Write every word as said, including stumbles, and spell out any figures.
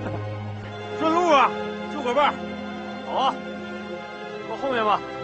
顺路啊，就个伴儿。 好啊，坐后面吧。